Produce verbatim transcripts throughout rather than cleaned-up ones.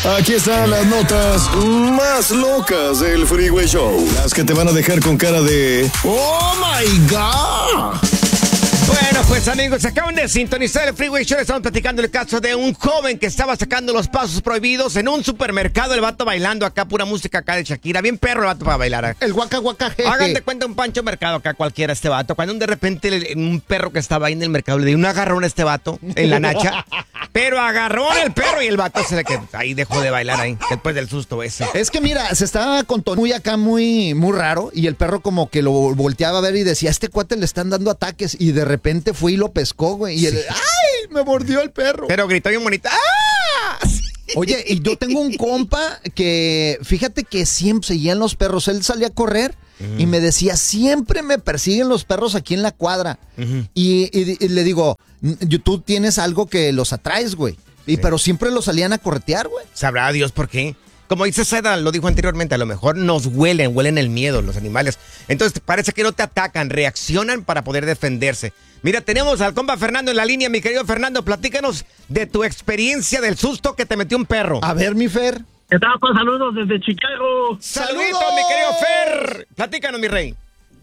Aquí están las notas más locas del Freeway Show. Las que te van a dejar con cara de ¡Oh, my God! Bueno, pues amigos, se acaban de sintonizar el Freeway Show. Estamos platicando el caso de un joven que estaba sacando los pasos prohibidos en un supermercado. El vato bailando acá, pura música acá de Shakira. Bien perro el vato para bailar. El guaca guaca jeje. Hagan de cuenta un Pancho Mercado acá cualquiera este vato. Cuando de repente le- un perro que estaba ahí en el mercado le dio un agarrón a este vato en la nacha. Pero agarró al perro y el vato se le quedó. Ahí dejó de bailar ahí, después del susto ese. Es que mira, se estaba con tono muy acá, muy, muy raro, y el perro como que lo volteaba a ver y decía, a este cuate le están dando ataques, y de repente fue y lo pescó, güey, y él, ¡ay! Me mordió el perro. Pero gritó bien bonita. ¡Ah! Oye, y yo tengo un compa que, fíjate que siempre seguían los perros, él salía a correr uh-huh. y me decía, siempre me persiguen los perros aquí en la cuadra. Uh-huh. y, y, y le digo, tú tienes algo que los atraes, güey, y, sí. pero siempre los salían a corretear, güey. Sabrá Dios por qué. Como dice Seda, lo dijo anteriormente, a lo mejor nos huelen, huelen el miedo los animales. Entonces parece que no te atacan, reaccionan para poder defenderse. Mira, tenemos al compa Fernando en la línea. Mi querido Fernando, platícanos de tu experiencia del susto que te metió un perro. A ver, mi Fer. ¿Qué tal? Pues saludos desde Chicago. ¡Saludos, mi querido Fer! Platícanos, mi rey.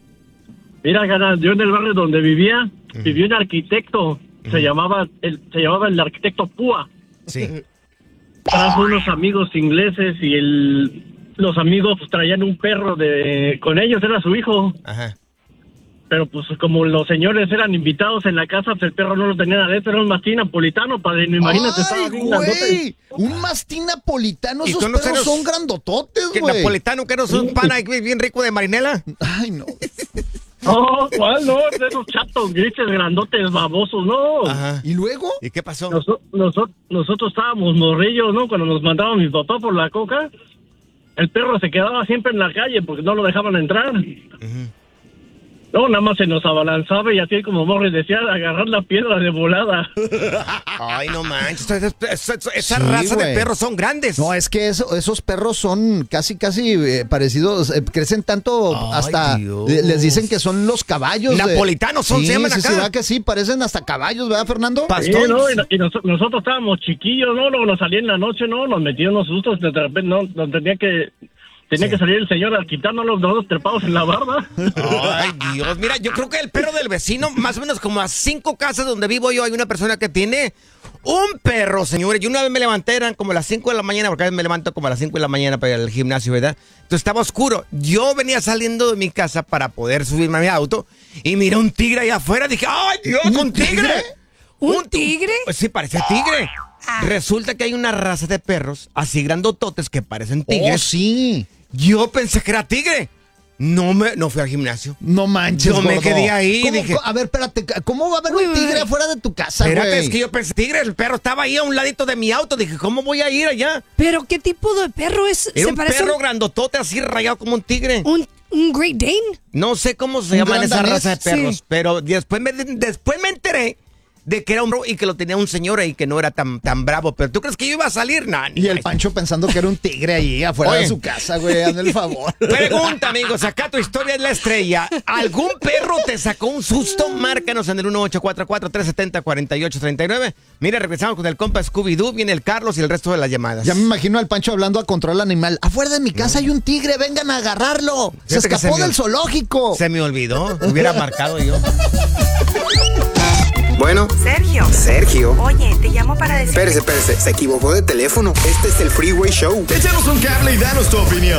Mira, Gana, yo en el barrio donde vivía, uh-huh. vivía un arquitecto. Uh-huh. Se llamaba el, se llamaba el arquitecto Púa. Sí. Trajo unos amigos ingleses y el, los amigos pues, traían un perro de con ellos, era su hijo. Ajá. Pero pues como los señores eran invitados en la casa, pues el perro no lo tenían adentro, era un mastín napolitano, padrino, imagínate. ¡Ay, güey! Un mastín napolitano, esos perros eres, son grandototes, güey. ¿Napolitano que no es un pana bien rico de marinela? Ay, no. No, ¿cuál no? De esos chatos grises, grandotes, babosos, no. Ajá. ¿Y luego? ¿Y qué pasó? Nos, nosotros, nosotros estábamos morrillos, ¿no? Cuando nos mandaban mis papás por la coca, el perro se quedaba siempre en la calle porque no lo dejaban entrar. Uh-huh. No, nada más se nos abalanzaba y así como Morris decía, agarrar la piedra de volada. Ay, no manches, esa, esa, esa sí, raza wey. de perros son grandes. No, es que eso, esos perros son casi, casi eh, parecidos, eh, crecen tanto. Ay, hasta Dios. Les dicen que son los caballos. Napolitanos son, sí, se llaman sí, acá. Sí, ¿verdad que sí? Parecen hasta caballos, ¿verdad, Fernando? Sí, no, y, y nos, nosotros estábamos chiquillos, ¿no? Luego nos salía en la noche, ¿no? Nos metían unos sustos, de repente, no, nos tenía que... Tenía sí. que salir el señor al quitarnos los dos trepados en la barba. Ay, Dios. Mira, yo creo que el perro del vecino, más o menos como a cinco casas donde vivo yo, hay una persona que tiene un perro, señores. Yo una vez me levanté, eran como las cinco de la mañana, porque a veces me levanto como a las cinco de la mañana para ir al gimnasio, ¿verdad? Entonces estaba oscuro. Yo venía saliendo de mi casa para poder subirme a mi auto y miré un tigre allá afuera. Dije, ¡ay, Dios, un, ¿un tigre! tigre? ¿Un tigre? Pues sí, parece tigre. Ah. Resulta que hay una raza de perros así grandototes que parecen tigres. ¡Oh, sí! Yo pensé que era tigre. No me, no fui al gimnasio. No manches, Yo gordo. me quedé ahí y dije... A ver, espérate, ¿cómo va a haber un tigre afuera de tu casa, güey? Espérate, es que yo pensé, tigre, el perro estaba ahí a un ladito de mi auto. Dije, ¿cómo voy a ir allá? ¿Pero qué tipo de perro es? Era ¿Se un parece perro un... grandotote así rayado como un tigre. ¿Un, un Great Dane? No sé cómo se llaman esa raza de perros, sí. pero después me, después me enteré de que era un y que lo tenía un señor ahí que no era tan, tan bravo. Pero ¿tú crees que yo iba a salir? Nah, y el Pancho pensando que era un tigre allí afuera Oye. de su casa, güey, hazme el favor. Pregunta, amigos, acá tu historia es la estrella. ¿Algún perro te sacó un susto? Márcanos en el uno ocho cuatro cuatro, tres siete cero, cuatro ocho tres nueve. Mira, regresamos con el compa Scooby-Doo, viene el Carlos y el resto de las llamadas. Ya me imagino al Pancho hablando a control animal. Afuera de mi casa no. hay un tigre, vengan a agarrarlo. Se Fíjate escapó se del zoológico. Se me olvidó, hubiera marcado yo. Bueno. Sergio. Sergio. Oye, te llamo para decir... Espérese, espérese, se equivocó de teléfono. Este es el Freeway Show. Échanos un cable y danos tu opinión.